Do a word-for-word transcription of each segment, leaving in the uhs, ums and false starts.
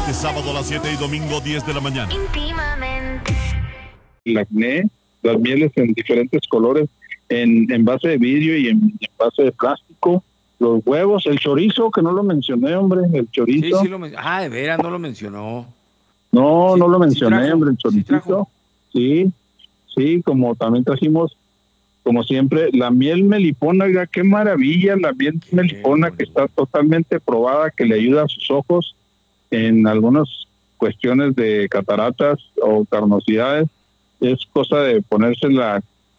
Este sábado a las siete y domingo diez de la mañana. Íntimamente. El acné, las mieles en diferentes colores, en, en base de vidrio y en, en base de plástico, los huevos, el chorizo, que no lo mencioné, hombre, el chorizo. Sí, sí lo men- Ah, de veras, no lo mencionó. No, Sí, no lo sí mencioné, trajo, hombre, el sí choricito. trajo. Sí, sí, como también trajimos, como siempre, la miel melipona, oiga, qué maravilla, la miel Qué melipona que está bonito. totalmente probada, que le ayuda a sus ojos en algunas cuestiones de cataratas o carnosidades. Es cosa de ponérsela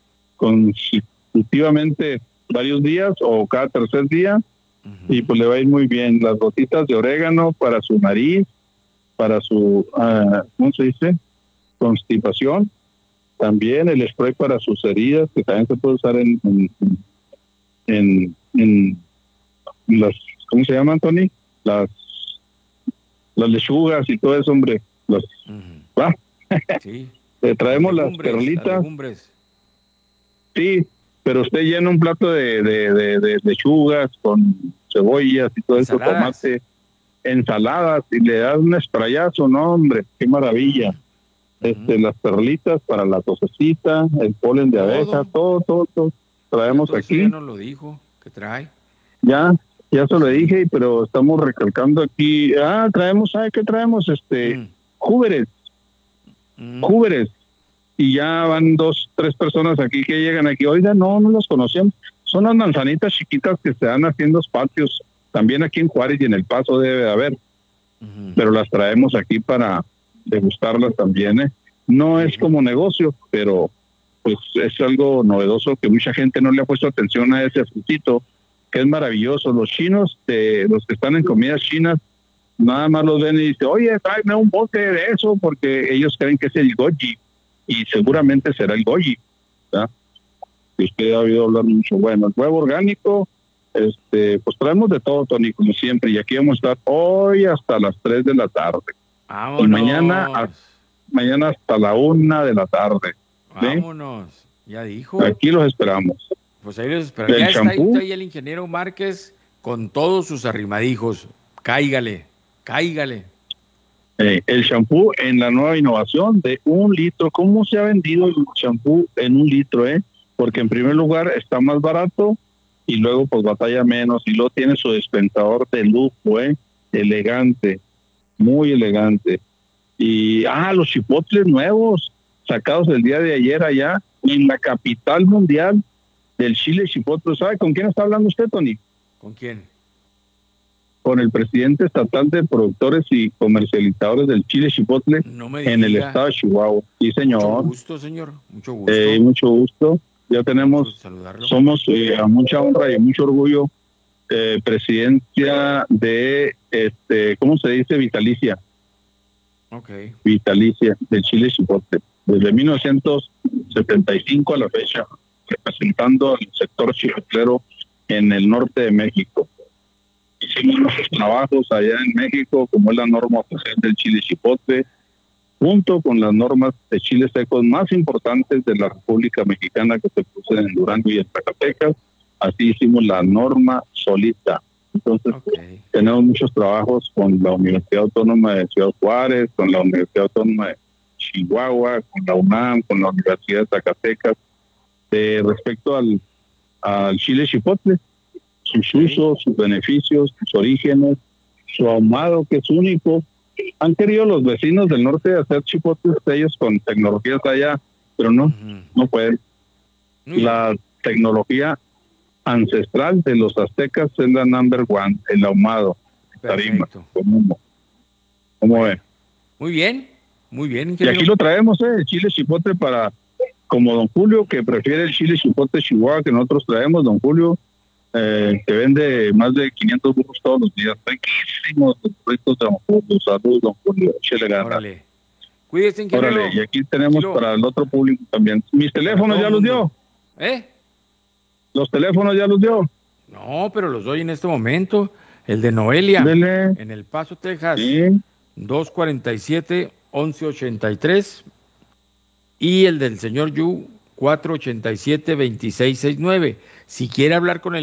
consecutivamente varios días o cada tercer día y pues le va a ir muy bien. Las gotitas de orégano para su nariz, para su, uh, ¿cómo se dice? Constipación. También el spray para sus heridas, que también se puede usar en, en, en, en las, ¿cómo se llaman, Tony? Las, las lechugas y todo eso, hombre. Las, Uh-huh. ¿va? Sí. Le traemos Las las legumbres, perlitas. las legumbres. Sí, pero usted llena un plato de, de, de, de lechugas con cebollas y todo eso, Ensaladas. tomate, ensaladas, y le das un sprayazo, no, hombre, qué maravilla. Uh-huh. Este, las perlitas para la tosecita, el polen de Todo. abeja, todo, todo, todo. Traemos Ya todo aquí. eso ya nos lo dijo, que trae. Ya, ya se lo Sí. dije, pero estamos recalcando aquí. Ah, traemos, ¿sabe qué traemos? Este, Mm. júberes, Mm. júberes. Y ya van dos, tres personas aquí que llegan aquí. Oiga, no, no los conocíamos. Son las manzanitas chiquitas que se dan haciendo los patios. También aquí en Juárez y en El Paso debe de haber. Uh-huh. Pero las traemos aquí para degustarlas también, ¿eh? No es como negocio, pero pues es algo novedoso que mucha gente no le ha puesto atención a ese frutito, que es maravilloso. Los chinos, de, los que están en comidas chinas, nada más los ven y dicen, oye, tráeme un bote de eso, porque ellos creen que es el goji, y seguramente será el goji, ¿verdad? Que usted ha oído hablar mucho. Bueno, el huevo orgánico, este, pues traemos de todo, Tony, como siempre, y aquí vamos a estar hoy hasta las tres de la tarde. Vámonos. Y mañana, a, mañana hasta la una de la tarde. ¿Sí? Vámonos. Ya dijo. Aquí los esperamos. Pues ahí los esperamos. Ya está ahí, está ahí el ingeniero Márquez con todos sus arrimadijos. Cáigale, cáigale. Eh, el champú en la nueva innovación de un litro. ¿Cómo se ha vendido el champú en un litro, eh? Porque en primer lugar está más barato y luego pues batalla menos y luego tiene su dispensador de lujo, eh, elegante, muy elegante. Y ah, los chipotles nuevos sacados el día de ayer allá en la capital mundial del chile chipotle. ¿Sabe con quién está hablando usted, Tony? ¿Con quién? Con el presidente estatal de productores y comercializadores del chile chipotle no me en el estado de Chihuahua. Sí, señor. Mucho gusto, señor. Mucho gusto. Eh, mucho gusto. Ya tenemos, somos eh, a mucha honra y mucho orgullo eh, presidencia de, este, ¿cómo se dice? Vitalicia. Okay. Vitalicia del chile chipotle. Desde mil novecientos setenta y cinco a la fecha, representando al sector chipotlero en el norte de México. Hicimos nuestros trabajos allá en México, como es la norma oficial del chile chipotle, junto con las normas de chiles secos más importantes de la República Mexicana que se producen en Durango y en Zacatecas. Así hicimos la norma solita. Entonces, okay, tenemos muchos trabajos con la Universidad Autónoma de Ciudad Juárez, con la Universidad Autónoma de Chihuahua, con la UNAM, con la Universidad de Zacatecas, eh, respecto al, al chile chipotle, sus usos, sus beneficios, sus orígenes, su ahumado, que es único. Han querido los vecinos del norte hacer chipotles ellos con tecnologías allá, pero no, uh-huh. no pueden. Uh-huh. La tecnología ancestral de los aztecas es la number one, el ahumado. Tarima, con humo. ¿Cómo ve? Muy bien, muy bien. Y aquí lo traemos, eh, el chile chipotle para, como don Julio, que prefiere el chile chipotle Chihuahua que nosotros traemos, don Julio, eh, que vende más de quinientos burros todos los días. Riquísimos burritos de don Julio. Salud, don Julio. Chile gana. Órale. Cuídese, ingeniero. Órale, y aquí tenemos Chilo. Para el otro público también. Mis teléfonos ya los dio. ¿Eh? Los teléfonos ya los dio. No, pero los doy en este momento. El de Noelia, Dele. En El Paso, Texas, sí. dos cuarenta y siete, once ochenta y tres. Y el del señor Yu, cuatro ochenta y siete, veintiséis sesenta y nueve. Si quiere hablar con el